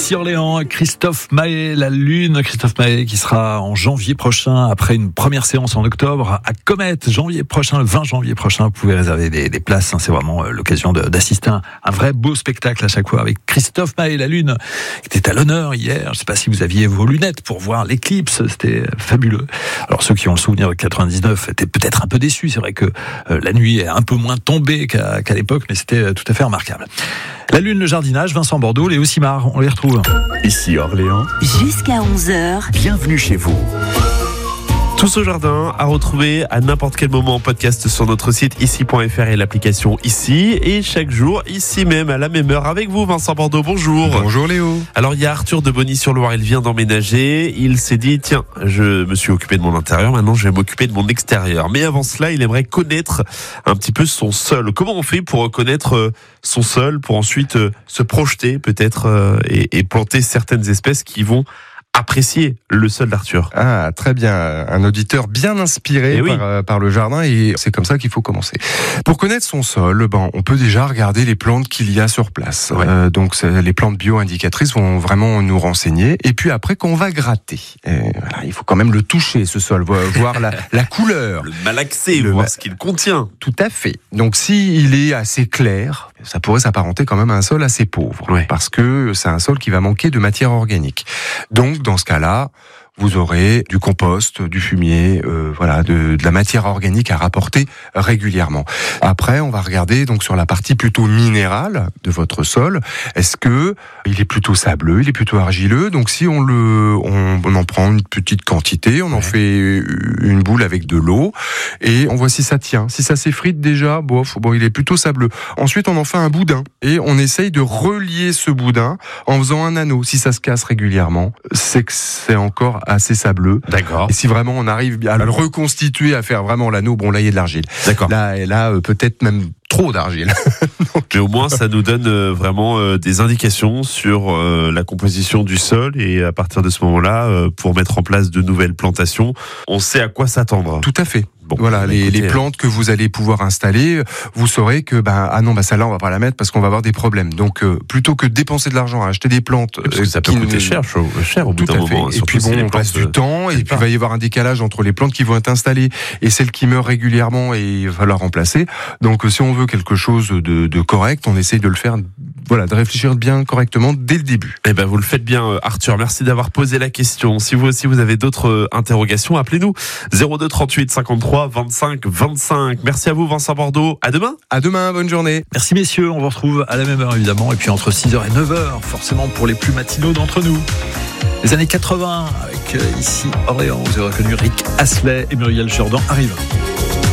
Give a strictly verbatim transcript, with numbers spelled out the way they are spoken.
Ici Orléans, Christophe Mahé, la Lune. Christophe Mahé qui sera en janvier prochain, après une première séance en octobre, à Comète, janvier prochain, le vingt janvier prochain. Vous pouvez réserver des, des places, hein, c'est vraiment euh, l'occasion de, d'assister à un, un vrai beau spectacle à chaque fois avec Christophe Mahé, la Lune, qui était à l'honneur hier. Je ne sais pas si vous aviez vos lunettes pour voir l'éclipse, c'était fabuleux. Alors ceux qui ont le souvenir de quatre-vingt-dix-neuf étaient peut-être un peu déçus, c'est vrai que euh, la nuit est un peu moins tombée qu'à, qu'à l'époque, mais c'était tout à fait remarquable. La Lune, le jardinage, Vincent Bordeaux, Léo Simard, on les retrouve. Ici Orléans, jusqu'à onze heures. Bienvenue chez vous. Tous au jardin à retrouver à n'importe quel moment en podcast sur notre site ici point f r et l'application Ici. Et chaque jour, ici même, à la même heure, avec vous, Vincent Bordeaux. Bonjour. Bonjour Léo. Alors, il y a Arthur de Bonny-sur-Loire. Il vient d'emménager. Il s'est dit, tiens, je me suis occupé de mon intérieur. Maintenant, je vais m'occuper de mon extérieur. Mais avant cela, il aimerait connaître un petit peu son sol. Comment on fait pour connaître son sol, pour ensuite se projeter peut-être et, et planter certaines espèces qui vont apprécier le sol d'Arthur? Ah, très bien. Un auditeur bien inspiré Eh oui. par, euh, par le jardin, et c'est comme ça qu'il faut commencer. Pour connaître son sol, ben, on peut déjà regarder les plantes qu'il y a sur place. Ouais. Euh, donc, c'est- les plantes bio-indicatrices vont vraiment nous renseigner. Et puis après, qu'on va gratter, et voilà, il faut quand même le toucher, ce sol, vo- voir la, la couleur. Le malaxer, Le voir ma- ce qu'il contient. Tout à fait. Donc, s'il est assez clair, ça pourrait s'apparenter quand même à un sol assez pauvre, Ouais. parce que c'est un sol qui va manquer de matière organique. Donc, dans ce cas-là, vous aurez du compost, du fumier, euh, voilà, de, de la matière organique à rapporter régulièrement. Après, on va regarder donc sur la partie plutôt minérale de votre sol. Est-ce que il est plutôt sableux, il est plutôt argileux? Donc, si on le, on, on en prend une petite quantité, on en fait une boule avec de l'eau et on voit si ça tient. Si ça s'effrite déjà, bof, bon, il est plutôt sableux. Ensuite, on en fait un boudin et on essaye de relier ce boudin en faisant un anneau. Si ça se casse régulièrement, c'est que c'est encore assez sableux. D'accord. Et si vraiment on arrive à le reconstituer, à faire vraiment l'anneau, bon, là, il y a de l'argile. D'accord. Là, et là, euh, peut-être même trop d'argile. Mais au moins, ça nous donne euh, vraiment euh, des indications sur euh, la composition du sol. Et à partir de ce moment-là, euh, pour mettre en place de nouvelles plantations, on sait à quoi s'attendre. Tout à fait. Bon, Voilà, bah, les, écoutez, les plantes que vous allez pouvoir installer, vous saurez que bah ah non bah celle-là on va pas la mettre parce qu'on va avoir des problèmes. Donc euh, plutôt que de dépenser de l'argent à acheter des plantes, parce que ça peut qui coûter ne- cher, chaud- cher au bout Tout d'un à fait. moment. hein, Et surtout puis si bon, les on plantes, passe du euh, temps, et puis pas. il va y avoir un décalage entre les plantes qui vont être installées et celles qui meurent régulièrement, et il va falloir remplacer. Donc si on veut quelque chose de, de correct, on essaye de le faire, voilà, de réfléchir bien correctement dès le début. Eh ben, vous le faites bien, euh, Arthur. Merci d'avoir posé la question. Si vous aussi vous avez d'autres euh, interrogations, appelez-nous zéro deux trente-huit cinquante-trois vingt-cinq vingt-cinq. Merci à vous, Vincent Bordeaux. À demain. À demain, bonne journée. Merci messieurs, on vous retrouve à la même heure évidemment, et puis entre six heures et neuf heures, forcément pour les plus matinaux d'entre nous. Les années quatre-vingts, avec euh, ici Orléans, vous avez reconnu Rick Astley et Muriel Jourdan arrivent.